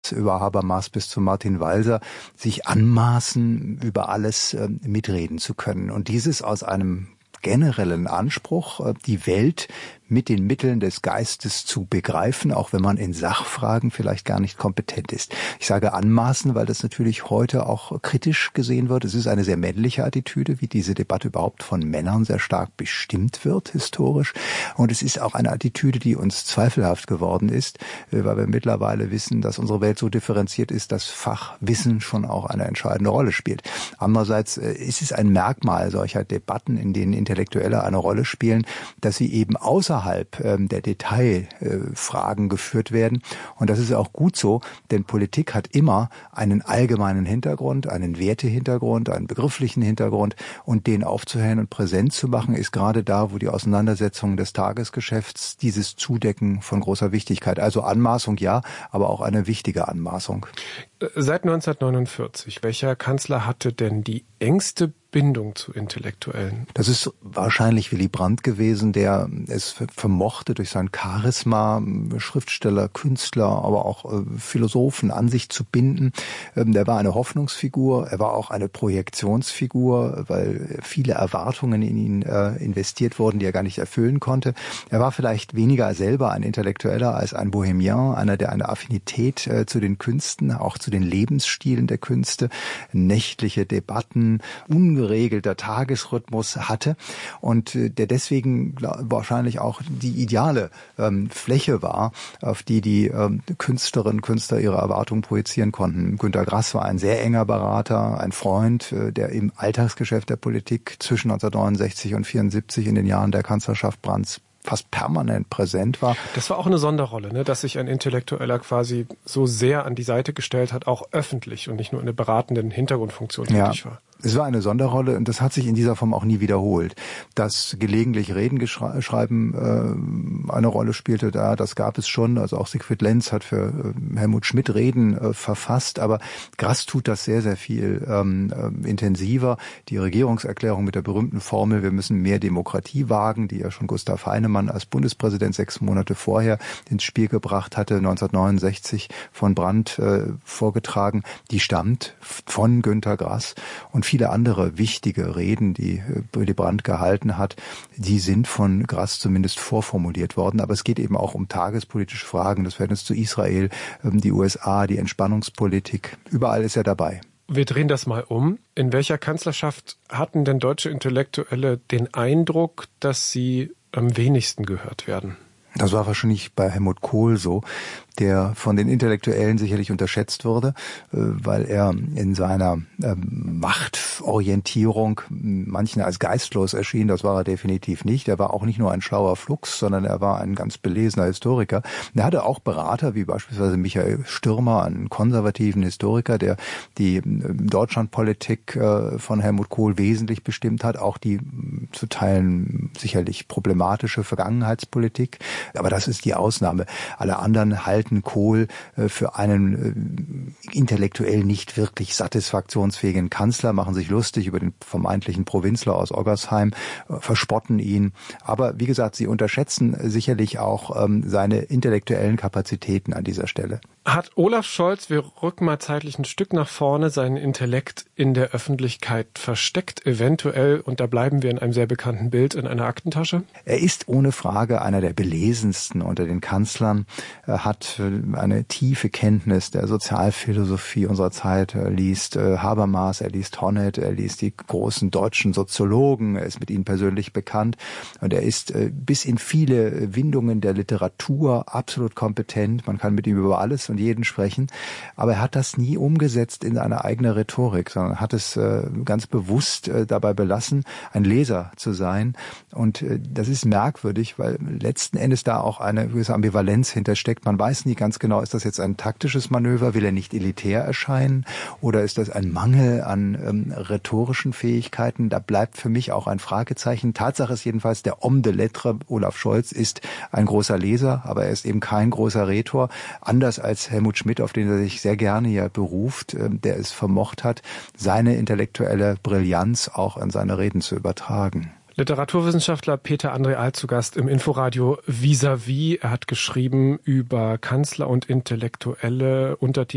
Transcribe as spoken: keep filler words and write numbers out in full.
über Habermas bis zu Martin Walser, sich anmaßen, über alles äh, mitreden zu können. Und dieses aus einem generellen Anspruch, die Welt mit den Mitteln des Geistes zu begreifen, auch wenn man in Sachfragen vielleicht gar nicht kompetent ist. Ich sage anmaßen, weil das natürlich heute auch kritisch gesehen wird. Es ist eine sehr männliche Attitüde, wie diese Debatte überhaupt von Männern sehr stark bestimmt wird, historisch. Und es ist auch eine Attitüde, die uns zweifelhaft geworden ist, weil wir mittlerweile wissen, dass unsere Welt so differenziert ist, dass Fachwissen schon auch eine entscheidende Rolle spielt. Andererseits ist es ein Merkmal solcher Debatten, in denen Intellektuelle eine Rolle spielen, dass sie eben außerhalb der Detailfragen geführt werden. Und das ist auch gut so, denn Politik hat immer einen allgemeinen Hintergrund, einen Wertehintergrund, einen begrifflichen Hintergrund. Und den aufzuhellen und präsent zu machen, ist gerade da, wo die Auseinandersetzungen des Tagesgeschäfts dieses Zudecken von großer Wichtigkeit. Also Anmaßung ja, aber auch eine wichtige Anmaßung. Seit neunzehnhundertneunundvierzig, welcher Kanzler hatte denn die engste Bindung zu Intellektuellen? Das ist wahrscheinlich Willy Brandt gewesen, der es vermochte, durch sein Charisma Schriftsteller, Künstler, aber auch äh, Philosophen an sich zu binden. Ähm, der war eine Hoffnungsfigur, er war auch eine Projektionsfigur, weil viele Erwartungen in ihn äh, investiert wurden, die er gar nicht erfüllen konnte. Er war vielleicht weniger selber ein Intellektueller als ein Bohemian, einer, der eine Affinität äh, zu den Künsten, auch zu den Lebensstilen der Künste, nächtliche Debatten, ungeregelter Tagesrhythmus hatte und der deswegen wahrscheinlich auch die ideale ähm, Fläche war, auf die die ähm, Künstlerinnen und Künstler ihre Erwartungen projizieren konnten. Günter Grass war ein sehr enger Berater, ein Freund, äh, der im Alltagsgeschäft der Politik zwischen neunzehnhundertneunundsechzig und vierundsiebzig in den Jahren der Kanzlerschaft Brandts fast permanent präsent war. Das war auch eine Sonderrolle, ne? Dass sich ein Intellektueller quasi so sehr an die Seite gestellt hat, auch öffentlich und nicht nur in der beratenden Hintergrundfunktion tätig ja. war. Es war eine Sonderrolle und das hat sich in dieser Form auch nie wiederholt. Dass gelegentlich Reden schreiben äh, eine Rolle spielte da, das gab es schon. Also auch Siegfried Lenz hat für äh, Helmut Schmidt Reden äh, verfasst, aber Grass tut das sehr, sehr viel ähm, äh, intensiver. Die Regierungserklärung mit der berühmten Formel, wir müssen mehr Demokratie wagen, die ja schon Gustav Heinemann als Bundespräsident sechs Monate vorher ins Spiel gebracht hatte, neunzehnhundertneunundsechzig von Brandt äh, vorgetragen, die stammt von Günter Grass. Und viele andere wichtige Reden, die Willy Brandt gehalten hat, die sind von Grass zumindest vorformuliert worden. Aber es geht eben auch um tagespolitische Fragen, das Verhältnis zu Israel, die U S A, die Entspannungspolitik. Überall ist er dabei. Wir drehen das mal um. In welcher Kanzlerschaft hatten denn deutsche Intellektuelle den Eindruck, dass sie am wenigsten gehört werden? Das war wahrscheinlich bei Helmut Kohl so, der von den Intellektuellen sicherlich unterschätzt wurde, weil er in seiner Machtorientierung manchen als geistlos erschien. Das war er definitiv nicht. Er war auch nicht nur ein schlauer Flux, sondern er war ein ganz belesener Historiker. Er hatte auch Berater, wie beispielsweise Michael Stürmer, einen konservativen Historiker, der die Deutschlandpolitik von Helmut Kohl wesentlich bestimmt hat, auch die zu Teilen sicherlich problematische Vergangenheitspolitik. Aber das ist die Ausnahme. Alle anderen halten Kohl für einen intellektuell nicht wirklich satisfaktionsfähigen Kanzler, machen sich lustig über den vermeintlichen Provinzler aus Oggersheim, verspotten ihn. Aber wie gesagt, sie unterschätzen sicherlich auch seine intellektuellen Kapazitäten an dieser Stelle. Hat Olaf Scholz, wir rücken mal zeitlich ein Stück nach vorne, seinen Intellekt in der Öffentlichkeit versteckt, eventuell, und da bleiben wir in einem sehr bekannten Bild, in einer Aktentasche? Er ist ohne Frage einer der belesensten unter den Kanzlern. Er hat eine tiefe Kenntnis der Sozialphilosophie unserer Zeit. Er liest Habermas, er liest Honneth, er liest die großen deutschen Soziologen, er ist mit ihnen persönlich bekannt und er ist bis in viele Windungen der Literatur absolut kompetent. Man kann mit ihm über alles und jeden sprechen, aber er hat das nie umgesetzt in eine eigene Rhetorik, sondern hat es äh, ganz bewusst äh, dabei belassen, ein Leser zu sein. Und äh, das ist merkwürdig, weil letzten Endes da auch eine gewisse Ambivalenz hintersteckt. Man weiß nie ganz genau, ist das jetzt ein taktisches Manöver, will er nicht elitär erscheinen oder ist das ein Mangel an ähm, rhetorischen Fähigkeiten? Da bleibt für mich auch ein Fragezeichen. Tatsache ist jedenfalls, der Homme de Lettres Olaf Scholz ist ein großer Leser, aber er ist eben kein großer Rhetor. Anders als Helmut Schmidt, auf den er sich sehr gerne ja beruft, der es vermocht hat, seine intellektuelle Brillanz auch an seine Reden zu übertragen. Literaturwissenschaftler Peter André Alt zu Gast im Inforadio Vis-à-vis. Er hat geschrieben über Kanzler und Intellektuelle, Untertitel